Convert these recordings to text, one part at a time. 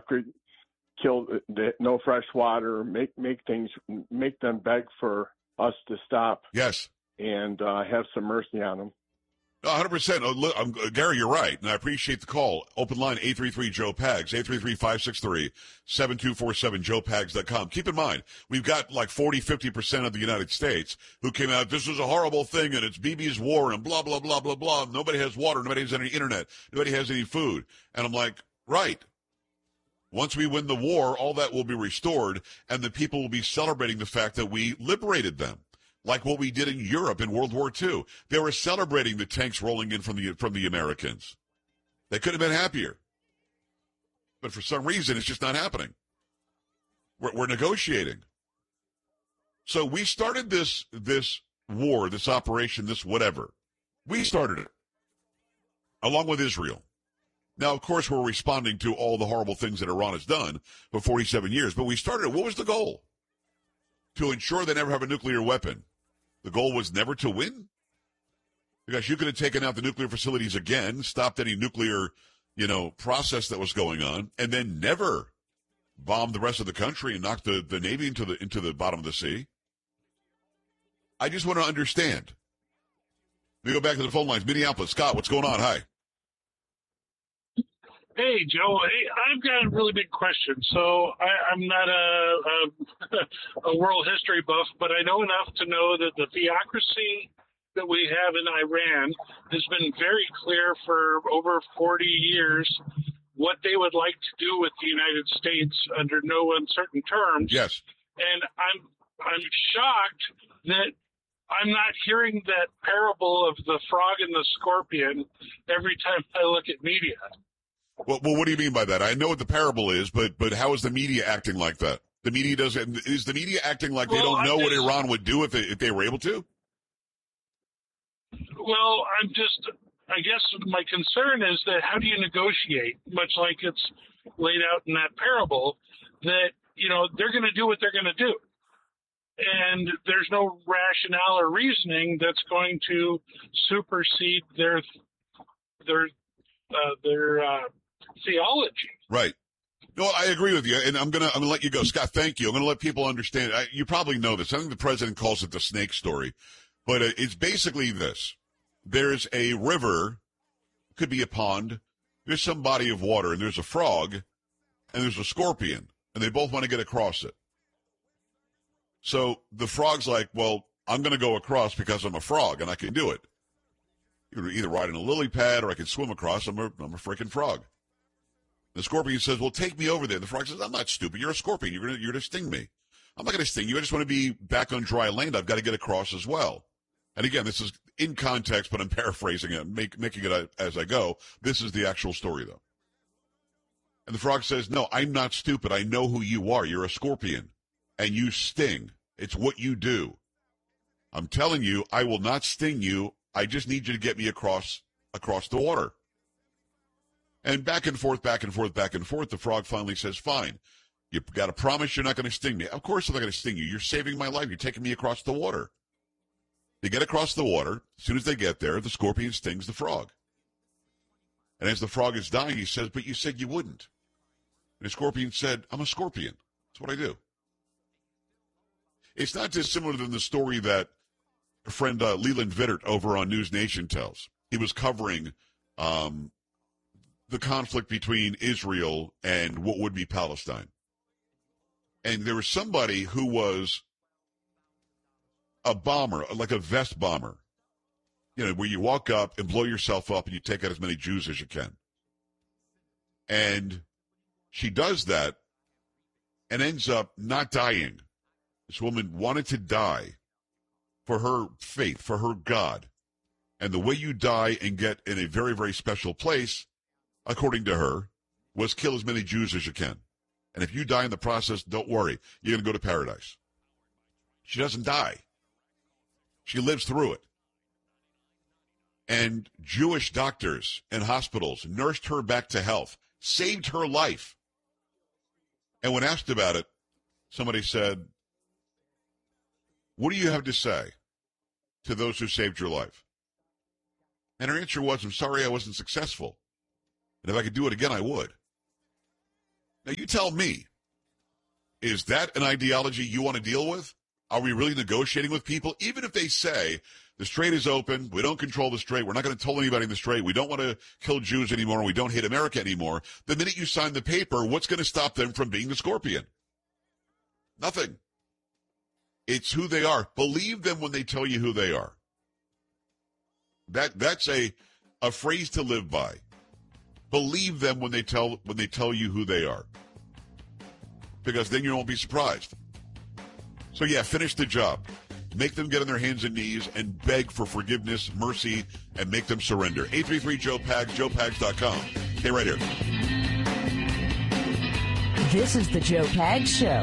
could kill no fresh water, make them beg for us to stop. Yes. And have some mercy on them. 100%. Gary, you're right, and I appreciate the call. Open line 833-JOE-PAGS, 833-563-7247, joepags.com. Keep in mind, we've got like 40-50% of the United States who came out, this is a horrible thing, and it's Bibi's war, and blah, blah, blah, blah, blah. Nobody has water, nobody has any internet, nobody has any food. And I'm like, right. Once we win the war, all that will be restored, and the people will be celebrating the fact that we liberated them. Like what we did in Europe in World War II. They were celebrating the tanks rolling in from the Americans. They could have been happier. But for some reason, it's just not happening. We're negotiating. So we started this war, this operation, this whatever. We started it, along with Israel. Now, of course, we're responding to all the horrible things that Iran has done for 47 years, but we started it. What was the goal? To ensure they never have a nuclear weapon. The goal was never to win? Because you could have taken out the nuclear facilities again, stopped any nuclear, process that was going on, and then never bombed the rest of the country and knocked the Navy into the bottom of the sea. I just want to understand. Let me go back to the phone lines. Minneapolis. Scott, what's going on? Hi. Hey, Joe. Hey, I've got a really big question. So I'm not a world history buff, but I know enough to know that the theocracy that we have in Iran has been very clear for over 40 years what they would like to do with the United States under no uncertain terms. Yes. And I'm shocked that I'm not hearing that parable of the frog and the scorpion every time I look at media. Well, what do you mean by that? I know what the parable is, but how is the media acting like that? The media is the media acting like they don't know what Iran would do if they were able to? Well, I guess my concern is that how do you negotiate, much like it's laid out in that parable, that, they're going to do what they're going to do. And there's no rationale or reasoning that's going to supersede their theology. Right. No, I agree with you, and I'm gonna let you go, Scott. Thank you. I'm gonna let people understand. You probably know this. I think the president calls it the snake story, but it's basically this: there's a river, could be a pond. There's some body of water, and there's a frog, and there's a scorpion, and they both want to get across it. So the frog's like, well, I'm going to go across because I'm a frog and I can do it. You can either ride in a lily pad or I can swim across. I'm a freaking frog. The scorpion says, well, take me over there. The frog says, I'm not stupid. You're a scorpion. You're going to sting me. I'm not going to sting you. I just want to be back on dry land. I've got to get across as well. And again, this is in context, but I'm paraphrasing it, making it as I go. This is the actual story, though. And the frog says, no, I'm not stupid. I know who you are. You're a scorpion. And you sting. It's what you do. I'm telling you, I will not sting you. I just need you to get me across the water. And back and forth, back and forth, back and forth. The frog finally says, fine. You've got to promise you're not going to sting me. Of course I'm not going to sting you. You're saving my life. You're taking me across the water. They get across the water. As soon as they get there, the scorpion stings the frog. And as the frog is dying, he says, but you said you wouldn't. And the scorpion said, I'm a scorpion. That's what I do. It's not dissimilar than the story that a friend Leland Vittert over on News Nation tells. He was covering the conflict between Israel and what would be Palestine. And there was somebody who was a bomber, like a vest bomber, where you walk up and blow yourself up and you take out as many Jews as you can. And she does that and ends up not dying. This woman wanted to die for her faith, for her God. And the way you die and get in a very, very special place, according to her, was kill as many Jews as you can. And if you die in the process, don't worry. You're going to go to paradise. She doesn't die. She lives through it. And Jewish doctors and hospitals nursed her back to health, saved her life. And when asked about it, somebody said, what do you have to say to those who saved your life? And her answer was, I'm sorry I wasn't successful. And if I could do it again, I would. Now, you tell me, is that an ideology you want to deal with? Are we really negotiating with people? Even if they say the strait is open, we don't control the strait, we're not going to toll anybody in the strait, we don't want to kill Jews anymore, we don't hate America anymore. The minute you sign the paper, what's going to stop them from being the scorpion? Nothing. It's who they are. Believe them when they tell you who they are. That's a phrase to live by. Believe them when they tell you who they are. Because then you won't be surprised. So yeah, finish the job. Make them get on their hands and knees and beg for forgiveness, mercy, and make them surrender. 833-JOE-PAGS, joepags.com. Stay right here. This is the Joe Pags Show.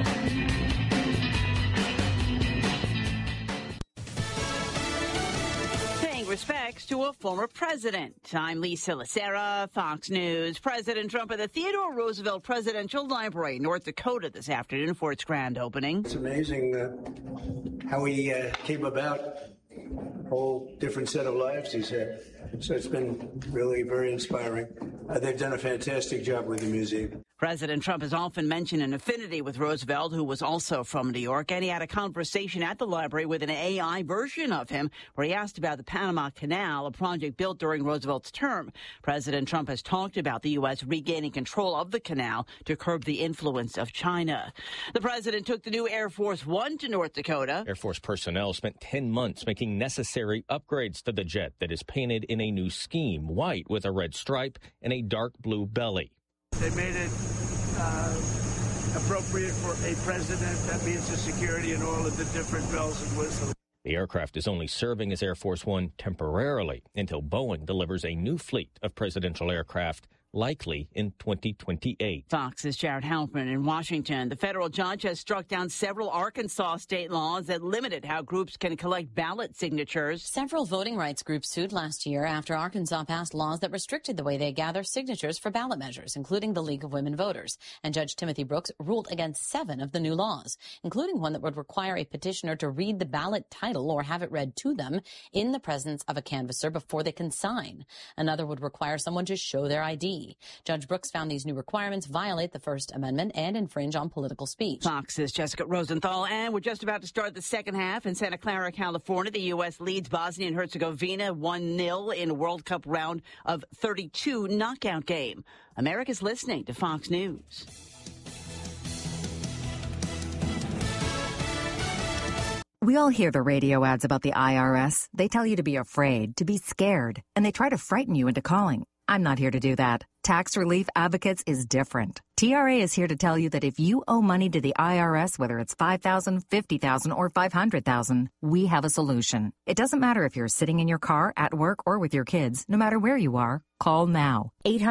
Respects to a former president. I'm Lisa Lacera, Fox News. President Trump at the Theodore Roosevelt Presidential Library, North Dakota, this afternoon for its grand opening. It's amazing how he came about. A whole different set of lives he's had. So it's been really very inspiring. They've done a fantastic job with the museum. President Trump has often mentioned an affinity with Roosevelt, who was also from New York, and he had a conversation at the library with an AI version of him where he asked about the Panama Canal, a project built during Roosevelt's term. President Trump has talked about the U.S. regaining control of the canal to curb the influence of China. The president took the new Air Force One to North Dakota. Air Force personnel spent 10 months making necessary upgrades to the jet that is painted in a new scheme, white with a red stripe and a dark blue belly. They made it appropriate for a president. That means the security and all of the different bells and whistles. The aircraft is only serving as Air Force One temporarily until Boeing delivers a new fleet of presidential aircraft, likely in 2028. Fox's Jared Halpern in Washington. The federal judge has struck down several Arkansas state laws that limited how groups can collect ballot signatures. Several voting rights groups sued last year after Arkansas passed laws that restricted the way they gather signatures for ballot measures, including the League of Women Voters. And Judge Timothy Brooks ruled against 7 of the new laws, including one that would require a petitioner to read the ballot title or have it read to them in the presence of a canvasser before they can sign. Another would require someone to show their ID. Judge Brooks found these new requirements violate the First Amendment and infringe on political speech. Fox's Jessica Rosenthal, and we're just about to start the second half in Santa Clara, California. The U.S. leads Bosnia and Herzegovina 1-0 in a World Cup round of 32 knockout game. America's listening to Fox News. We all hear the radio ads about the IRS. They tell you to be afraid, to be scared, and they try to frighten you into calling. I'm not here to do that. Tax Relief Advocates is different. TRA is here to tell you that if you owe money to the IRS, whether it's $5,000, $50,000, or $500,000, we have a solution. It doesn't matter if you're sitting in your car, at work, or with your kids. No matter where you are, call now.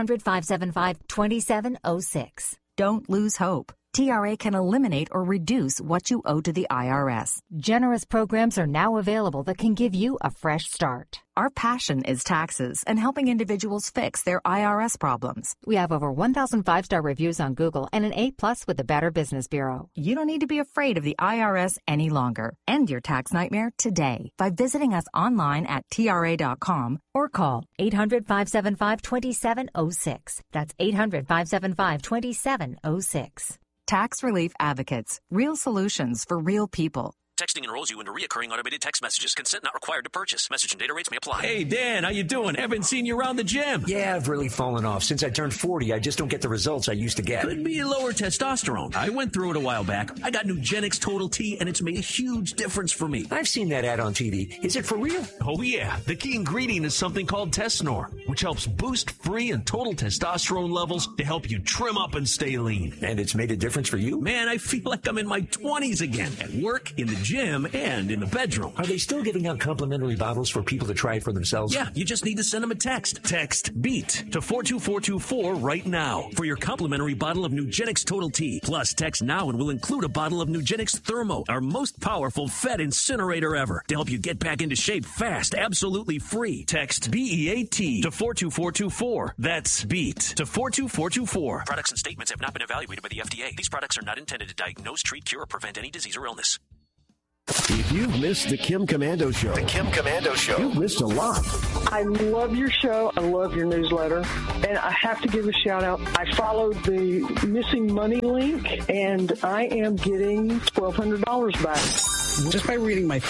800-575-2706. Don't lose hope. TRA can eliminate or reduce what you owe to the IRS. Generous programs are now available that can give you a fresh start. Our passion is taxes and helping individuals fix their IRS problems. We have over 1,000 5-star reviews on Google and an A+ with the Better Business Bureau. You don't need to be afraid of the IRS any longer. End your tax nightmare today by visiting us online at TRA.com or call 800-575-2706. That's 800-575-2706. Tax Relief Advocates. Real solutions for real people. Texting enrolls you into recurring automated text messages. Consent not required to purchase. Message and data rates may apply. Hey, Dan, how you doing? Haven't seen you around the gym. Yeah, I've really fallen off. Since I turned 40, I just don't get the results I used to get. Could be lower testosterone. I went through it a while back. I got Nugenix Total T, and it's made a huge difference for me. I've seen that ad on TV. Is it for real? Oh, yeah. The key ingredient is something called Tesnor, which helps boost free and total testosterone levels to help you trim up and stay lean. And it's made a difference for you? Man, I feel like I'm in my 20s again. At work, in the gym, and in the bedroom. Are they still giving out complimentary bottles for people to try it for themselves? Yeah, you just need to send them a text. Text BEAT to 42424 right now for your complimentary bottle of Nugenix Total T. Plus, text now and we'll include a bottle of Nugenix Thermo, our most powerful fat incinerator ever, to help you get back into shape fast, absolutely free. Text BEAT to 42424. That's BEAT to 42424. Products and statements have not been evaluated by the FDA. These products are not intended to diagnose, treat, cure, or prevent any disease or illness. If you've missed the Kim Komando Show, you've missed a lot. I love your show. I love your newsletter. And I have to give a shout out. I followed the missing money link, and I am getting $1,200 back. Just by reading my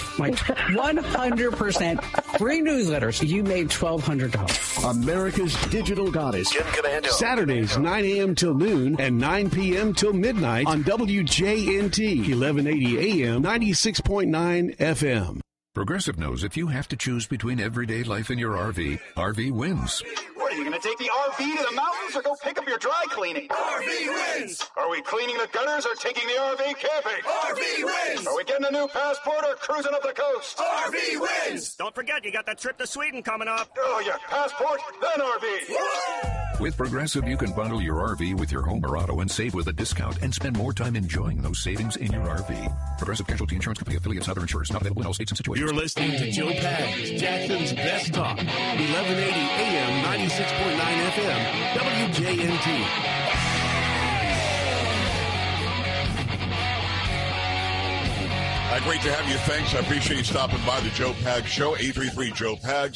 100% free newsletters, you made $1,200. America's digital goddess. Kim Komando. Saturdays, 9 a.m. till noon and 9 p.m. till midnight on WJNT, 1180 AM, 96.9 FM. Progressive knows if you have to choose between everyday life and your RV, RV wins. What, are you going to take the RV to the mountains or go pick up your dry cleaning? RV wins! Are we cleaning the gutters or taking the RV camping? RV wins! Are we getting a new passport or cruising up the coast? RV wins! Don't forget, you got that trip to Sweden coming up. Oh, yeah, passport, then RV. With Progressive, you can bundle your RV with your home or auto and save with a discount and spend more time enjoying those savings in your RV. Progressive Casualty Insurance Company affiliates and other insurers not available in all states and situations. You're listening to Joe Pags, Jackson's Best Talk, 1180 AM, 96.9 FM, WJNT. Great to have you. Thanks. I appreciate you stopping by the Joe Pags Show. 833-JOE-PAGS,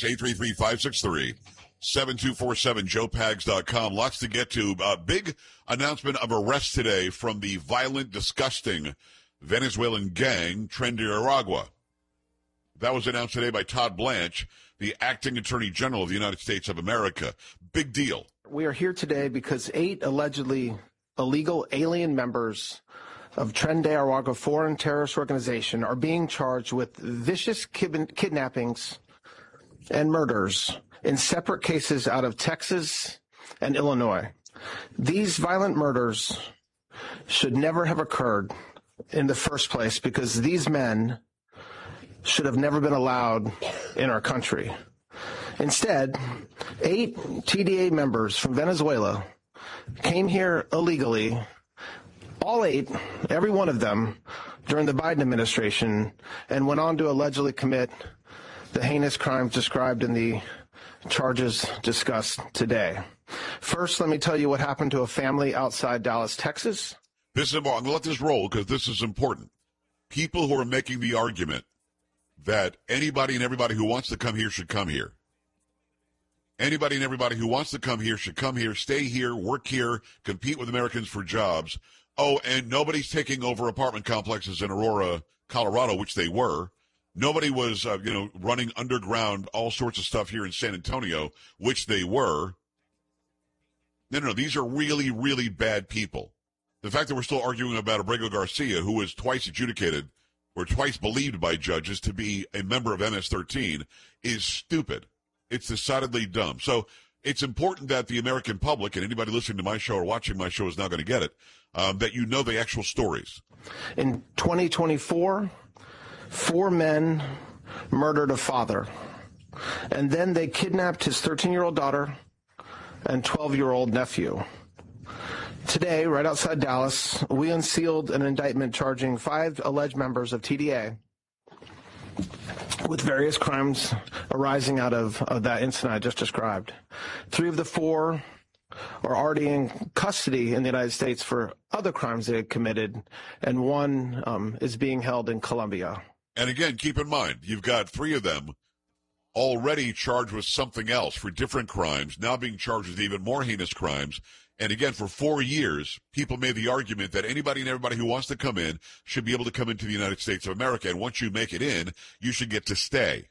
833-563-7247, joepags.com. Lots to get to. Big announcement of arrest today from the violent, disgusting Venezuelan gang, Tren de Aragua. That was announced today by Todd Blanche, the acting Attorney General of the United States of America. Big deal. We are here today because 8 allegedly illegal alien members of Tren de Aragua foreign terrorist organization are being charged with vicious kidnappings and murders in separate cases out of Texas and Illinois. These violent murders should never have occurred in the first place because these men should have never been allowed in our country. Instead, 8 TDA members from Venezuela came here illegally, all 8, every one of them, during the Biden administration, and went on to allegedly commit the heinous crimes described in the charges discussed today. First, let me tell you what happened to a family outside Dallas, Texas. This is important. I'm going to let this roll because this is important. People who are making the argument that anybody and everybody who wants to come here should come here. Anybody and everybody who wants to come here should come here, stay here, work here, compete with Americans for jobs. Oh, and nobody's taking over apartment complexes in Aurora, Colorado, which they were. Nobody was, running underground, all sorts of stuff here in San Antonio, which they were. No. These are really, really bad people. The fact that we're still arguing about Abrego Garcia, who was twice adjudicated or twice believed by judges to be a member of MS-13, is stupid. It's decidedly dumb. So it's important that the American public and anybody listening to my show or watching my show is now going to get it, that you know the actual stories. In 2024, 4 men murdered a father, and then they kidnapped his 13-year-old daughter and 12-year-old nephew. Today, right outside Dallas, we unsealed an indictment charging 5 alleged members of TDA with various crimes arising out of that incident I just described. 3 of the 4 are already in custody in the United States for other crimes they had committed, and 1 is being held in Colombia. And again, keep in mind, you've got 3 of them already charged with something else for different crimes, now being charged with even more heinous crimes. And again, for 4 years, people made the argument that anybody and everybody who wants to come in should be able to come into the United States of America. And once you make it in, you should get to stay.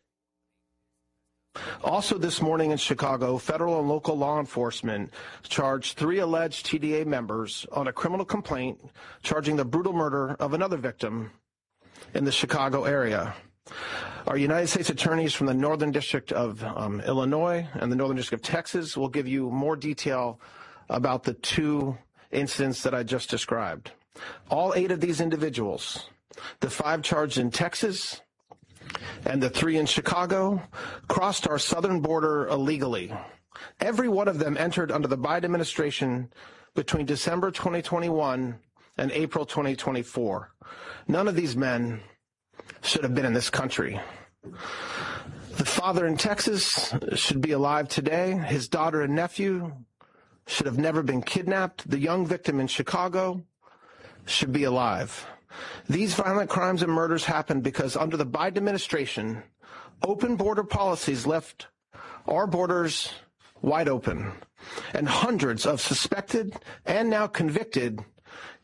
Also this morning in Chicago, federal and local law enforcement charged 3 alleged TDA members on a criminal complaint charging the brutal murder of another victim in the Chicago area. Our United States attorneys from the Northern District of Illinois and the Northern District of Texas will give you more detail about the 2 incidents that I just described. All 8 of these individuals, the 5 charged in Texas and the 3 in Chicago, crossed our southern border illegally. Every one of them entered under the Biden administration between December 2021 and April 2024. None of these men should have been in this country. The father in Texas should be alive today. His daughter and nephew should have never been kidnapped. The young victim in Chicago should be alive. These violent crimes and murders happened because under the Biden administration, open border policies left our borders wide open, and hundreds of suspected and now convicted